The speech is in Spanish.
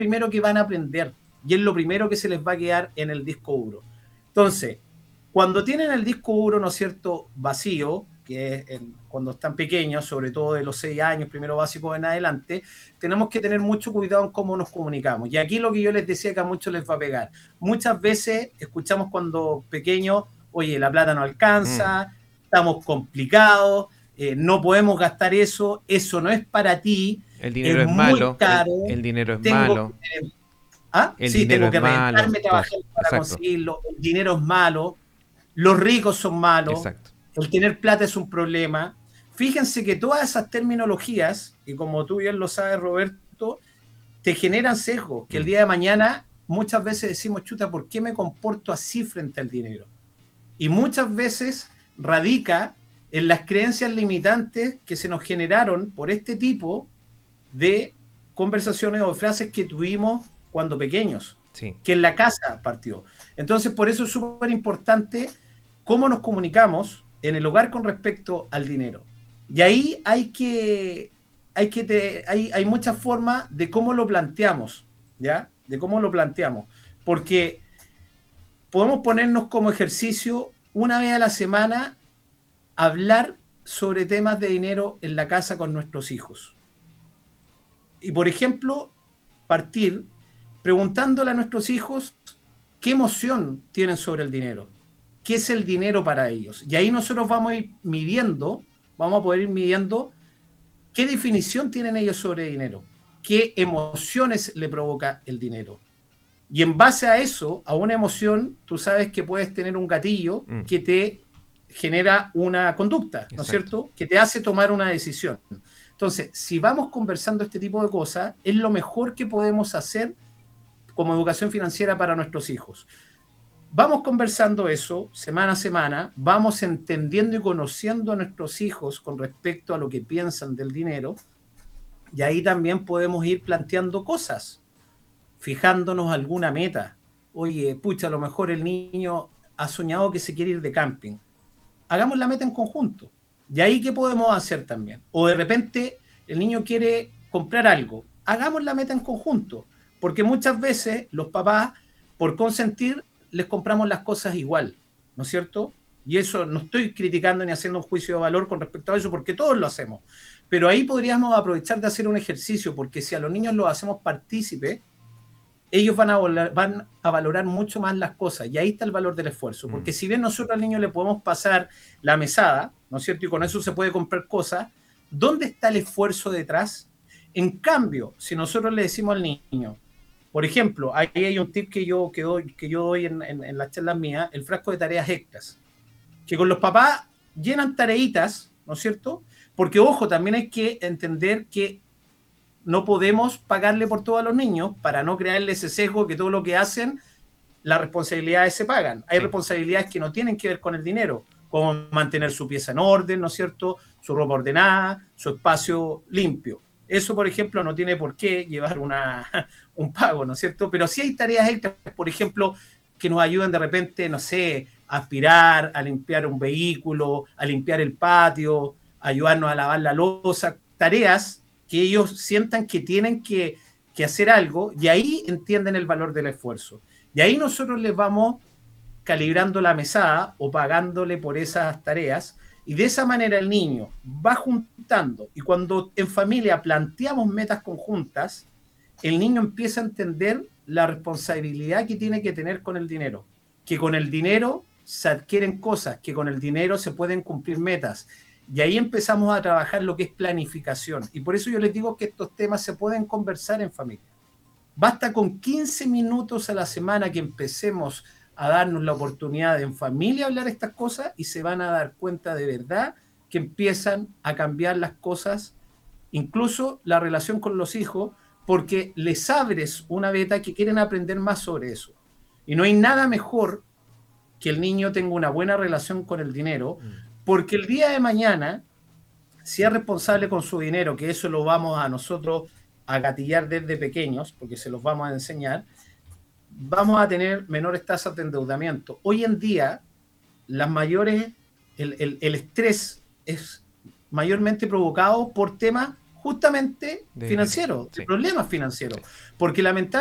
primero que van a aprender y es lo primero que se les va a quedar en el disco duro. Entonces, cuando tienen el disco duro, ¿no es cierto?, vacío, que es cuando están pequeños, sobre todo de los 6 años, primero básico en adelante, tenemos que tener mucho cuidado en cómo nos comunicamos. Y aquí lo que yo les decía que a muchos les va a pegar. Muchas veces escuchamos cuando pequeños, oye, la plata no alcanza, estamos complicados, no podemos gastar eso no es para ti, El es dinero es muy malo, caro, el dinero es tengo malo, que ¿ah? el Sí, dinero tengo es que malo, reventarme todo eso. trabajando para Exacto, conseguirlo, el dinero es malo, los ricos son malos, exacto. el tener plata es un problema. Fíjense que todas esas terminologías, y como tú bien lo sabes, Roberto, te generan sesgo, que el día de mañana muchas veces decimos, chuta, ¿por qué me comporto así frente al dinero? Y muchas veces radica en las creencias limitantes que se nos generaron por este tipo de conversaciones o frases que tuvimos cuando pequeños, Sí. que en la casa partió. Entonces, por eso es súper importante cómo nos comunicamos en el hogar con respecto al dinero. Y ahí hay muchas formas de cómo lo planteamos, ¿ya? De cómo lo planteamos. Porque podemos ponernos como ejercicio una vez a la semana hablar sobre temas de dinero en la casa con nuestros hijos. Y, por ejemplo, partir preguntándole a nuestros hijos qué emoción tienen sobre el dinero, qué es el dinero para ellos. Y ahí nosotros vamos a ir midiendo, vamos a poder ir midiendo qué definición tienen ellos sobre el dinero, qué emociones le provoca el dinero. Y en base a eso, a una emoción, tú sabes que puedes tener un gatillo que te genera una conducta, ¿no es Exacto. cierto? Que te hace tomar una decisión. Entonces, si vamos conversando este tipo de cosas, es lo mejor que podemos hacer como educación financiera para nuestros hijos. Vamos conversando eso semana a semana, vamos entendiendo y conociendo a nuestros hijos con respecto a lo que piensan del dinero, y ahí también podemos ir planteando cosas, fijándonos alguna meta. Oye, pucha, a lo mejor el niño ha soñado que se quiere ir de camping. Hagamos la meta en conjunto. ¿Y ahí qué podemos hacer también? O de repente el niño quiere comprar algo. Hagamos la meta en conjunto. Porque muchas veces los papás, por consentir, les compramos las cosas igual. ¿No es cierto? Y eso no estoy criticando ni haciendo un juicio de valor con respecto a eso, porque todos lo hacemos. Pero ahí podríamos aprovechar de hacer un ejercicio, porque si a los niños los hacemos partícipes, ellos van a valorar mucho más las cosas, y ahí está el valor del esfuerzo, porque si bien nosotros al niño le podemos pasar la mesada, ¿no es cierto?, y con eso se puede comprar cosas, ¿dónde está el esfuerzo detrás? En cambio, si nosotros le decimos al niño, por ejemplo, ahí hay un tip que yo doy en las charlas mías, el frasco de tareas extras, que con los papás llenan tareitas, ¿no es cierto? Porque, ojo, también hay que entender que no podemos pagarle por todo a los niños para no crearle ese sesgo que todo lo que hacen, las responsabilidades se pagan. Hay Sí. responsabilidades que no tienen que ver con el dinero, como mantener su pieza en orden, ¿no es cierto? Su ropa ordenada, su espacio limpio. Eso, por ejemplo, no tiene por qué llevar un pago, ¿no es cierto? Pero sí hay tareas extras, por ejemplo, que nos ayudan de repente, no sé, a aspirar, a limpiar un vehículo, a limpiar el patio, a ayudarnos a lavar la loza, tareas que ellos sientan que tienen que hacer algo, y ahí entienden el valor del esfuerzo. Y ahí nosotros les vamos calibrando la mesada o pagándole por esas tareas, y de esa manera el niño va juntando, y cuando en familia planteamos metas conjuntas, el niño empieza a entender la responsabilidad que tiene que tener con el dinero, que con el dinero se adquieren cosas, que con el dinero se pueden cumplir metas. Y ahí empezamos a trabajar lo que es planificación. Y por eso yo les digo que estos temas se pueden conversar en familia. Basta con 15 minutos a la semana que empecemos a darnos la oportunidad de en familia hablar estas cosas, y se van a dar cuenta de verdad que empiezan a cambiar las cosas, incluso la relación con los hijos, porque les abres una beta que quieren aprender más sobre eso. Y no hay nada mejor que el niño tenga una buena relación con el dinero, porque el día de mañana, si es responsable con su dinero, que eso lo vamos a nosotros a gatillar desde pequeños, porque se los vamos a enseñar, vamos a tener menores tasas de endeudamiento. Hoy en día, las mayores, el estrés es mayormente provocado por temas justamente De financieros, de sí. problemas financieros. Porque lamentablemente